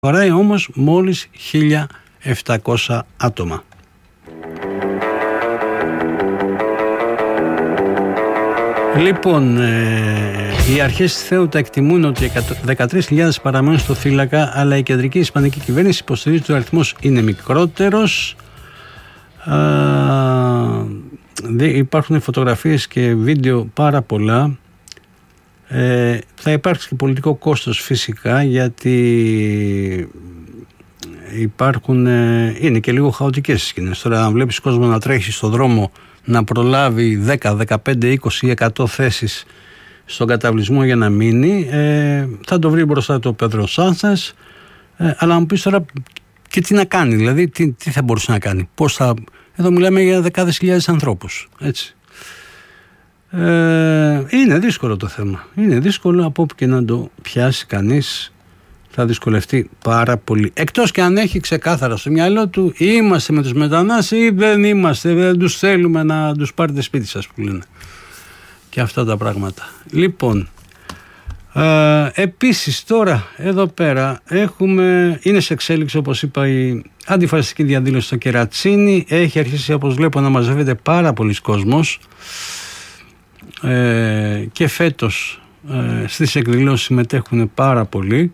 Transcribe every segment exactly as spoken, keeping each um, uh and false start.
Χωράει όμως μόλις χίλια επτακόσια άτομα. Λοιπόν, ε, οι αρχές της Θέουτα εκτιμούν ότι δεκατρείς χιλιάδες παραμένουν στο θύλακα, αλλά η κεντρική ισπανική κυβέρνηση υποστηρίζει ότι ο αριθμός είναι μικρότερος. Ε, υπάρχουν φωτογραφίες και βίντεο πάρα πολλά. Ε, θα υπάρξει και πολιτικό κόστος φυσικά, γιατί υπάρχουν, ε, είναι και λίγο χαοτικές σκηνές. Τώρα, αν βλέπεις κόσμο να τρέχει στον δρόμο να προλάβει δέκα, δεκαπέντε, είκοσι ή εκατό θέσεις στον καταβλισμό για να μείνει, ε, θα το βρει μπροστά το Πέδρο Σάντσες, ε, αλλά μου πεις τώρα και τι να κάνει, δηλαδή τι, τι θα μπορούσε να κάνει, πώς θα, εδώ μιλάμε για δεκάδες χιλιάδες ανθρώπους, έτσι. Ε, είναι δύσκολο το θέμα, είναι δύσκολο, από όπου και να το πιάσει κανείς θα δυσκολευτεί πάρα πολύ, εκτός και αν έχει ξεκάθαρα στο μυαλό του είμαστε με τους μετανάστες ή δεν είμαστε, δεν τους θέλουμε να τους πάρετε σπίτι σας, που λένε, και αυτά τα πράγματα. Λοιπόν, ε, επίσης τώρα εδώ πέρα έχουμε, είναι σε εξέλιξη, όπως είπα, η αντιφασιστική διαδήλωση στο Κερατσίνι. Έχει αρχίσει, όπως βλέπω, να μαζεύεται πάρα πολλοί κόσμος, ε, και φέτος ε, στις εκδηλώσεις συμμετέχουν πάρα πολλοί.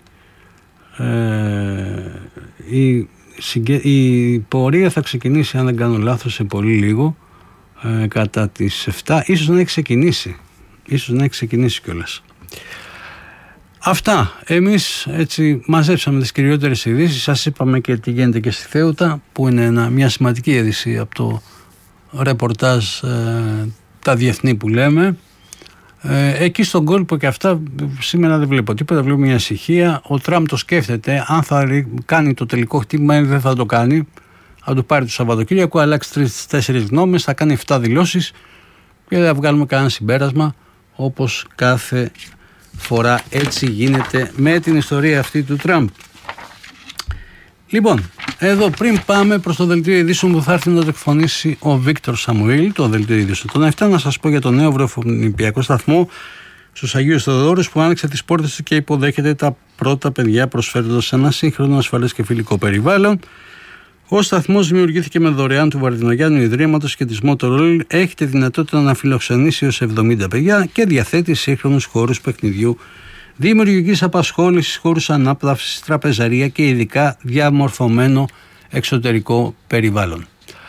Ε, η, η πορεία θα ξεκινήσει, αν δεν κάνω λάθος, σε πολύ λίγο, ε, κατά τις επτά, ίσως να έχει ξεκινήσει ίσως να έχει ξεκινήσει κιόλας. Αυτά, εμείς έτσι μαζέψαμε τις κυριότερες ειδήσεις. Σας είπαμε και τι γίνεται και στη Θέουτα, που είναι ένα, μια σημαντική είδηση από το ρεπορτάζ, ε, τα διεθνή που λέμε. Ε, εκεί στον κόλπο και αυτά σήμερα δεν βλέπω τίποτα, βλέπω μια ησυχία. Ο Τραμπ το σκέφτεται αν θα κάνει το τελικό χτύπημα ή δεν θα το κάνει. Θα το πάρει το Σαββατοκύριακο, αλλάξει τρεις-τέσσερις γνώμες, θα κάνει επτά δηλώσεις και δεν θα βγάλουμε κανένα συμπέρασμα, όπως κάθε φορά έτσι γίνεται με την ιστορία αυτή του Τραμπ. Λοιπόν, εδώ πριν πάμε προς το δελτίο ειδήσεων που θα έρθει να το εκφωνήσει ο Βίκτορ Σαμουήλ, το δελτίο ειδήσεων των επτά, να σας πω για τον νέο βρεφονιπιακό σταθμό στους Αγίους Θεοδόρους που άνοιξε τις πόρτες του και υποδέχεται τα πρώτα παιδιά, προσφέροντας ένα σύγχρονο, ασφαλές και φιλικό περιβάλλον. Ο σταθμός δημιουργήθηκε με δωρεάν του Βαρδινογιάννου Ιδρύματος και της Motorola. Έχει τη δυνατότητα να φιλοξενήσει έως εβδομήντα παιδιά και διαθέτει σύγχρονους χώρους παιχνιδιού, δημιουργικής απασχόλησης, χώρους ανάπαυσης, τραπεζαρία και ειδικά διαμορφωμένο εξωτερικό περιβάλλον.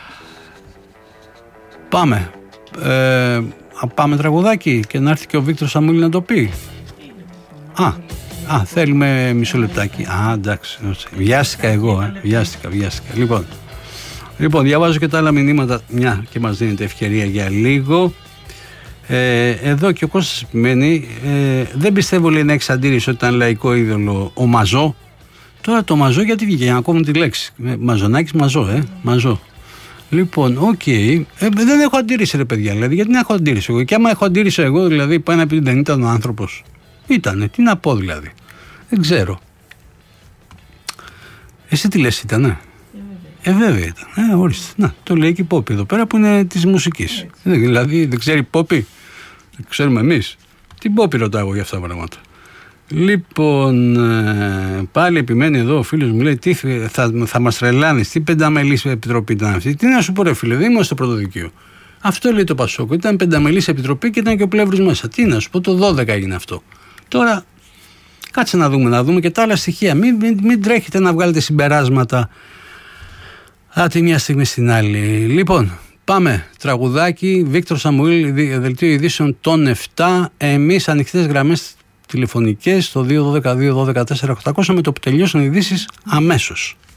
Πάμε. Ε, πάμε τραγουδάκι και να έρθει και ο Βίκτορ Σαμουήλ να το πει. Α, α θέλουμε μισό λεπτάκι. Α, εντάξει. Βιάστηκα εγώ, ε. βιάστηκα, βιάστηκα. Λοιπόν, λοιπόν, διαβάζω και τα άλλα μηνύματα, μια και μας δίνεται ευκαιρία για λίγο. Ε, εδώ και ο Κώστας επιμένει, ε, δεν πιστεύω, λέει, να έχεις αντίρρηση ότι ήταν λαϊκό είδωλο ο Μαζό. Τώρα το Μαζό γιατί βγήκε, για να κόβουν τη λέξη. Μαζονάκης Μαζό, ε, Μαζό. Λοιπόν, οκ, okay. ε, δεν έχω αντίρρηση, ρε παιδιά, δηλαδή, γιατί να έχω αντίρρηση εγώ. Και άμα έχω αντίρρηση εγώ, δηλαδή, πάει να πει δεν ήταν ο άνθρωπος. Ήτανε, τι να πω δηλαδή. Δεν ξέρω. Εσύ τι λες, ήτανε? Ε, βέβαια ήταν. Ε, ορίστε. Να, το λέει και η Πόπη εδώ πέρα που είναι της μουσικής. Ε, δηλαδή, δεν ξέρει Πόπη. Δεν ξέρουμε εμείς. Την Πόπη ρωτάω εγώ για αυτά τα πράγματα. Λοιπόν, ε, πάλι επιμένει εδώ ο φίλος μου, λέει, τι θα, θα μας τρελάνεις, τι πενταμελής επιτροπή ήταν αυτή. Τι να σου πω, ρε φίλε, δεν είμαστε στο πρωτοδικείο. Αυτό λέει το Πασόκο. Ήταν πενταμελής επιτροπή και ήταν και ο Πλεύρης μέσα. Τι να σου πω, το δώδεκα έγινε αυτό. Τώρα, κάτσε να δούμε, να δούμε και τα άλλα στοιχεία. Μην, μην, μην τρέχετε να βγάλετε συμπεράσματα από τη μια στιγμή στην άλλη. Λοιπόν, πάμε. Τραγουδάκι, Βίκτορ Σαμουήλ, δελτίο ειδήσεων των επτά. Εμείς ανοιχτές γραμμές τηλεφωνικές στο δύο ένα δύο δύο ένα τέσσερα οκτακόσια με το που τελειώσουν οι ειδήσεις αμέσως.